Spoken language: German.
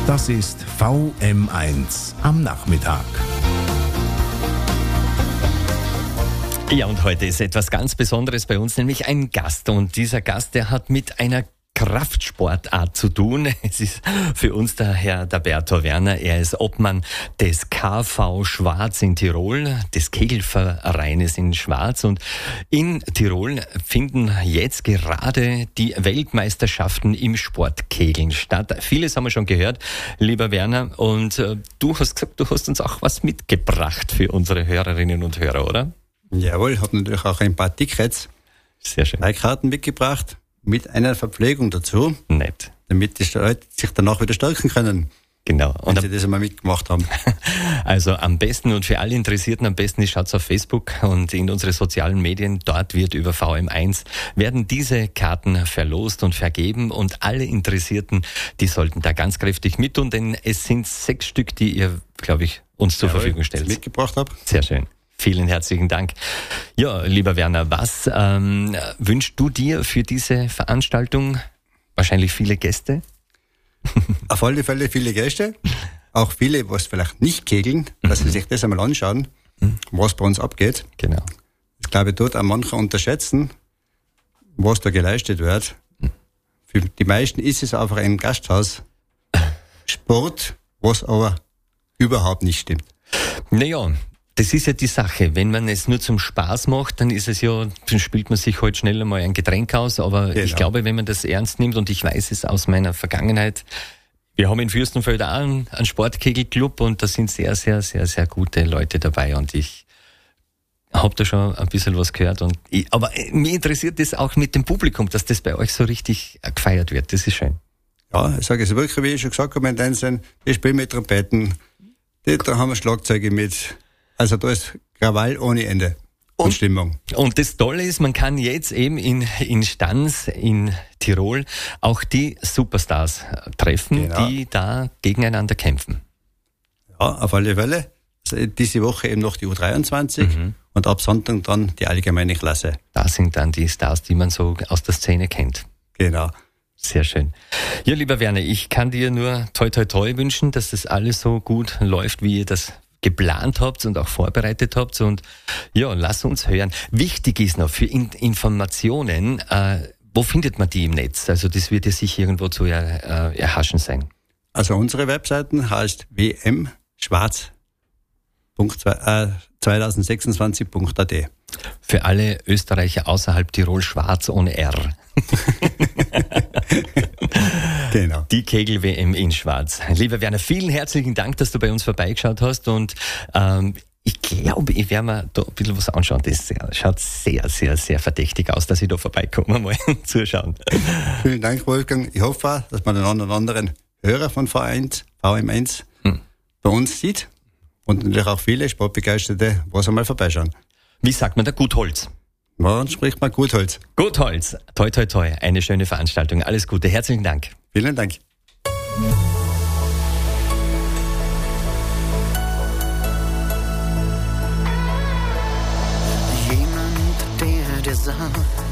Das ist VM1 am Nachmittag. Ja, und heute ist etwas ganz Besonderes bei uns, nämlich ein Gast. Und dieser Gast, der hat mit einer Kraftsportart zu tun. Es ist für uns der Herr Daberto Werner. Er ist Obmann des KV Schwarz in Tirol, des Kegelvereines in Schwarz. Und in Tirol finden jetzt gerade die Weltmeisterschaften im Sportkegeln statt. Vieles haben wir schon gehört, lieber Werner. Und du hast gesagt, du hast uns auch was mitgebracht für unsere Hörerinnen und Hörer, oder? Jawohl, ich habe natürlich auch ein paar Tickets, sehr schön, 3 Karten mitgebracht, mit einer Verpflegung dazu. Nett. Damit die Leute sich danach wieder stärken können. Genau. Wenn sie das einmal mitgemacht haben. Also am besten und für alle Interessierten am besten schaut's auf Facebook und in unsere sozialen Medien. Dort wird über VM1 werden diese Karten verlost und vergeben und alle Interessierten, die sollten da ganz kräftig mittun, denn es sind 6 Stück, die ihr, glaube ich, uns zur Verfügung stellt. Mitgebracht habe. Sehr schön. Vielen herzlichen Dank. Ja, lieber Werner, was wünschst du dir für diese Veranstaltung? Wahrscheinlich viele Gäste? Auf alle Fälle viele Gäste. Auch viele, was vielleicht nicht kegeln, dass sie sich das einmal anschauen, was bei uns abgeht. Genau. Ich glaube, dort auch manche unterschätzen, was da geleistet wird. Für die meisten ist es einfach ein Gasthaus. Sport, was aber überhaupt nicht stimmt. Naja, das ist ja die Sache. Wenn man es nur zum Spaß macht, dann ist es ja, dann spielt man sich halt schnell einmal ein Getränk aus. Aber genau. Ich glaube, wenn man das ernst nimmt, und ich weiß es aus meiner Vergangenheit, wir haben in Fürstenfeld auch einen Sportkegelclub und da sind sehr, sehr, sehr, sehr gute Leute dabei und ich habe da schon ein bisschen was gehört. Aber mir interessiert das auch mit dem Publikum, dass das bei euch so richtig gefeiert wird. Das ist schön. Ja, ich sage es wirklich, wie ich schon gesagt habe, wir spielen mit Trompeten, da haben wir Schlagzeuge mit. Also da ist Krawall ohne Ende und Stimmung. Und das Tolle ist, man kann jetzt eben in Stans, in Tirol, auch die Superstars treffen, genau, die da gegeneinander kämpfen. Ja, auf alle Fälle. Also diese Woche eben noch die U23 und ab Sonntag dann die allgemeine Klasse. Das sind dann die Stars, die man so aus der Szene kennt. Genau. Sehr schön. Ja, lieber Werner, ich kann dir nur toi toi toi wünschen, dass das alles so gut läuft, wie ihr das geplant habt und auch vorbereitet habt. Und ja, lass uns hören. Wichtig ist noch für Informationen, wo findet man die im Netz? Also das wird ja sicher irgendwo zu erhaschen sein. Also unsere Webseiten heißt wmschwarz.2026.at. Für alle Österreicher außerhalb Tirol schwarz ohne R. Genau. Die Kegel-WM in Schwarz. Lieber Werner, vielen herzlichen Dank, dass du bei uns vorbeigeschaut hast und ich glaube, ich werde mir da ein bisschen was anschauen. Das schaut sehr, sehr, sehr verdächtig aus, dass ich da vorbeikomme, mal zuschauen. Vielen Dank, Wolfgang. Ich hoffe auch, dass man den einen oder anderen Hörer von VM1 bei uns sieht und natürlich auch viele Sportbegeisterte, was einmal vorbeischauen. Wie sagt man da? Gutholz? Man spricht mal Gutholz. Gutholz. Toi, toi, toi. Eine schöne Veranstaltung. Alles Gute. Herzlichen Dank. Vielen Dank. Jemand, der dir sagt,